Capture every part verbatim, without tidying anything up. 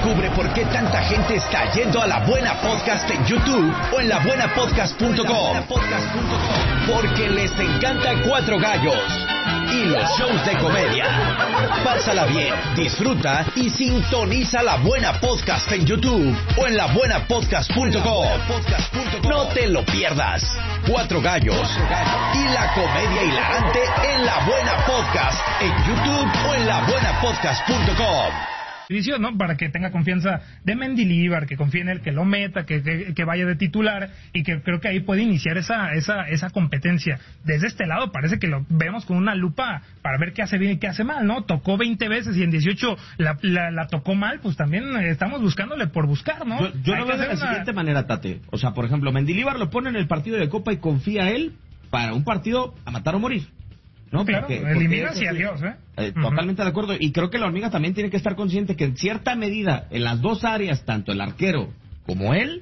Descubre por qué tanta gente está yendo a La Buena Podcast en YouTube o en la buena podcast punto com. Porque les encanta Cuatro Gallos y los shows de comedia. Pásala bien, disfruta y sintoniza La Buena Podcast en YouTube o en la buena podcast punto com. No te lo pierdas. Cuatro Gallos y la comedia hilarante en La Buena Podcast en YouTube o en la buena podcast punto com. ¿no? Para que tenga confianza de Mendilibar, que confíe en él, que lo meta, que, que, que vaya de titular, y que creo que ahí puede iniciar esa, esa, esa competencia. Desde este lado parece que lo vemos con una lupa para ver qué hace bien y qué hace mal, ¿no? Tocó veinte veces y en dieciocho la, la, la tocó mal, pues también estamos buscándole por buscar, ¿no? Yo, yo lo veo de la una... siguiente manera, Tate. O sea, por ejemplo, Mendilibar lo pone en el partido de Copa y confía él para un partido a matar o morir. No, claro, porque, eliminas porque y adiós, ¿eh? eh uh-huh. Totalmente de acuerdo. Y creo que la hormiga también tiene que estar consciente que en cierta medida, en las dos áreas, tanto el arquero como él,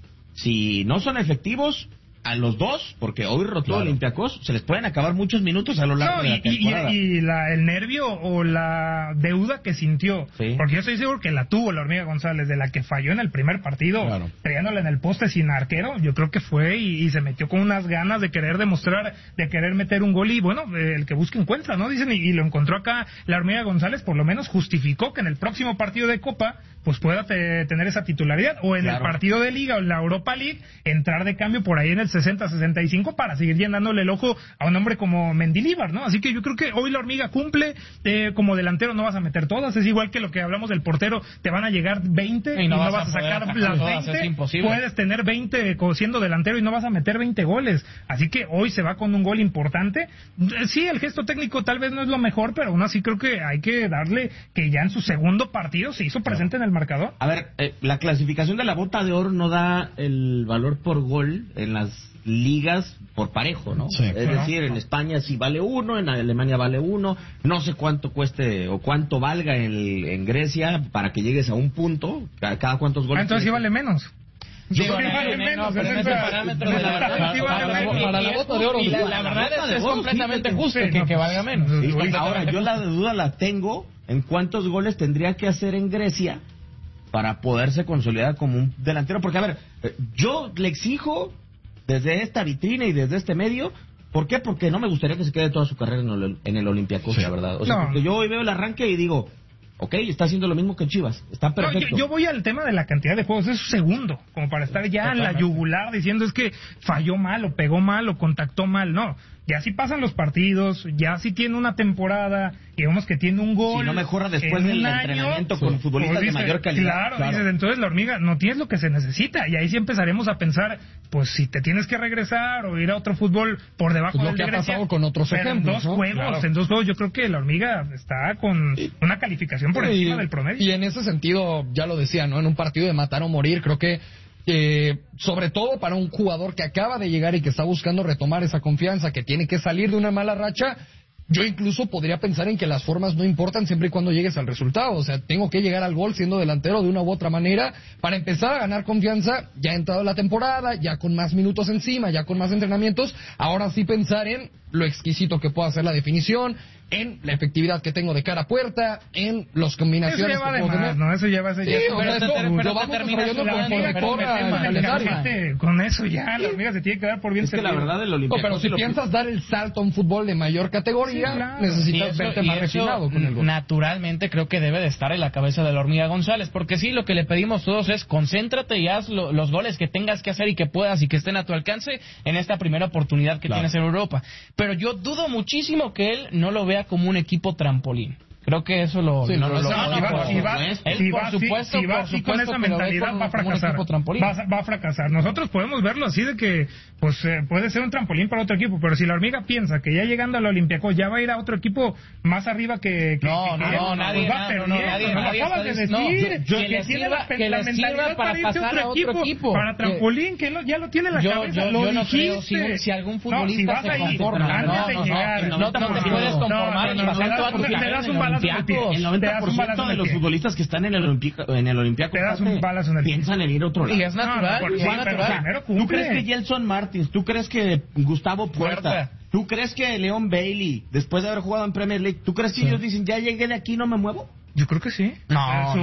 si no son efectivos, a los dos, porque hoy rotó claro. Olympiacos, se les pueden acabar muchos minutos a lo largo no, de la y, temporada. Y, y la, el nervio o la deuda que sintió, sí. Porque yo estoy seguro que la tuvo la hormiga González, de la que falló en el primer partido, claro. Peleándole en el poste sin arquero, yo creo que fue y, y se metió con unas ganas de querer demostrar, de querer meter un gol y bueno, el que busca encuentra, ¿no? Dicen, y, y lo encontró acá la hormiga González, por lo menos justificó que en el próximo partido de Copa pues pueda te, tener esa titularidad, o en claro. El partido de Liga o en la Europa League, entrar de cambio por ahí en el sesenta sesenta y cinco para seguir llenándole el ojo a un hombre como Mendilibar, ¿no? Así que yo creo que hoy la hormiga cumple, eh, como delantero no vas a meter todas, es igual que lo que hablamos del portero, te van a llegar veinte y no, y no vas, vas a sacar a las veinte, puedes tener veinte siendo delantero y no vas a meter veinte goles, así que hoy se va con un gol importante. Sí, el gesto técnico tal vez no es lo mejor, pero aún así creo que hay que darle que ya en su segundo partido se hizo presente en el marcador. A ver, eh, la clasificación de la bota de oro no da el valor por gol en las ligas por parejo, ¿no? Sí, es claro. Decir, en España sí vale uno, en Alemania vale uno, no sé cuánto cueste o cuánto valga en, en Grecia para que llegues a un punto, cada, cada cuántos goles. Ah, entonces sí vale menos. Yo creo que vale menos, pero ese parámetro de la verdad para la bota de oro, la verdad es completamente justo que valga menos. Ahora, yo la duda la tengo en cuántos goles tendría que hacer en Grecia para poderse consolidar como un delantero, porque a ver, yo le exijo desde esta vitrina y desde este medio, ¿por qué? Porque no me gustaría que se quede toda su carrera en el, en el Olympiacos, sí. La verdad. O sea, no. Porque yo hoy veo el arranque y digo, ok, está haciendo lo mismo que Chivas, está perfecto. No, yo, yo voy al tema de la cantidad de juegos, es su segundo, como para estar ya en la yugular diciendo es que falló mal, o pegó mal, o contactó mal, no. Ya si pasan los partidos, ya si tiene una temporada, y vemos que tiene un gol. Si no mejora después del año, entrenamiento con sí. futbolistas pues dice, de mayor calidad. Claro, claro. Dices, entonces la hormiga no tienes lo que se necesita, y ahí sí empezaremos a pensar, pues si te tienes que regresar o ir a otro fútbol por debajo pues del lo que ha Grecia, pasado con otros pero ejemplos, en dos ¿no? juegos, claro. En dos juegos yo creo que la hormiga está con una calificación por y, encima del promedio. Y en ese sentido, ya lo decía, ¿no? En un partido de matar o morir, creo que Eh, sobre todo para un jugador que acaba de llegar y que está buscando retomar esa confianza, que tiene que salir de una mala racha, yo incluso podría pensar en que las formas no importan siempre y cuando llegues al resultado. O sea, tengo que llegar al gol siendo delantero de una u otra manera para empezar a ganar confianza, ya entrado la temporada, ya con más minutos encima, ya con más entrenamientos, ahora sí pensar en lo exquisito que pueda ser la definición, en la efectividad que tengo de cara a puerta, en las combinaciones eso que puedo tener. No, eso lleva ese sí, ya. Pero esto lo vamos desarrollando por calendario. Con eso ya, la hormiga se tiene que dar por bien es que servido. la verdad el Olympiacos... No, pero si lo... piensas dar el salto a un fútbol de mayor categoría, sí, claro. Necesitas eso, verte más refinado con el gol. Naturalmente creo que debe de estar en la cabeza de la hormiga González, porque sí, lo que le pedimos todos es concéntrate y haz lo, los goles que tengas que hacer y que puedas y que estén a tu alcance en esta primera oportunidad que claro. Tienes en Europa. Pero yo dudo muchísimo que él no lo vea como un equipo trampolín. Creo que eso lo... Sí, no, lo, lo, lo, lo, si va, si va, él, si por va, supuesto, si va por así supuesto con esa mentalidad como, va a fracasar. Va, va a fracasar. Nosotros podemos verlo así de que pues eh, puede ser un trampolín para otro equipo, pero si la hormiga piensa que ya llegando al Olympiacos ya va a ir a otro equipo más arriba que... que no, que, no, que no, él, nadie, pues va no, no, no, nadie, no, nadie acabas de decir no, yo, que, que le tiene sirva, la, que la le mentalidad sirva para para pasar otro a otro equipo, equipo. Para trampolín, que lo, ya lo tiene en la yo, cabeza, yo, lo yo no creo, dijiste. si, si algún futbolista no, si se conforma, no, no, no, no, no te puedes conformar y pasar toda tu carrera en el Olympiacos. El noventa por ciento de los futbolistas que están en el Olympiacos en el Olympiacos piensan en ir a otro lado. Y es natural, no, es natural. ¿Tú crees que Gelson Martins, tú crees que Gustavo Puerta, tú crees que Leon Bailey, después de haber jugado en Premier League, tú crees que sí. Ellos dicen, ya llegué de aquí, no me muevo? Yo creo que sí. No.